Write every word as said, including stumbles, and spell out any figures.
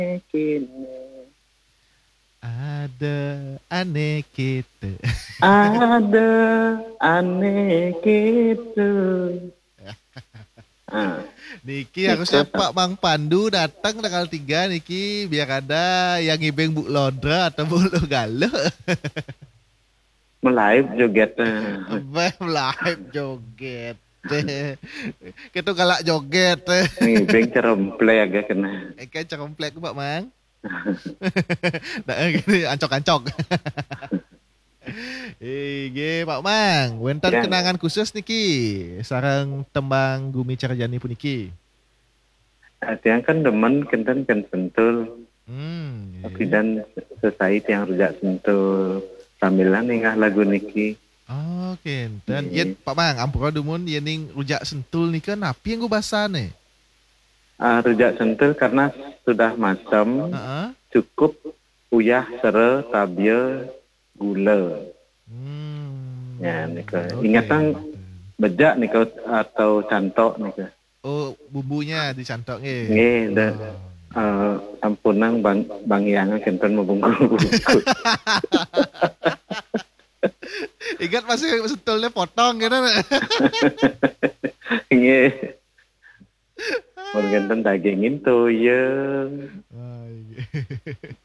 kene. Ada aneh kita. Ada aneh gitu. Ah, Niki harusnya Niko Pak Mang Pandu datang tanggal tiga Niki biar ada yang ngibeng Bu Lodra atau Bu Galo. melive joget. Bem live joget. Kita galak joget. Nih, beng ceremplay agak kena. Eh kan komplek Pak Mang. Nah, gini ancok-ancok. Eh, ge Pak Mang, wentan Ya, kenangan khusus niki sarang tembang Gumi Carjani puniki. tiang kan demen kenten kan sentul. Hmm, Tapi iya. dan selesai tiang rujak sentul. Sambilan ningah lagu niki. Oh, kenten. Yen Nih, Pak Mang, ampura dumun yen ning rujak sentul nih kan api yang gue basah nih. ah, rujak sentul karena sudah masam, Heeh. cukup uyah, sere, tabia, gula. Ya, niko. Hmm, oke. Ingatan bejak niko atau cantok niko. Oh, bumbunya dicantok nggih. Nggih, da, Oh. eh, sampunang bang bang yang kenten membungkus. Ingat masih sentulnya potong gitu. Nggih, mun kenten daging itu ya. Ah, iya.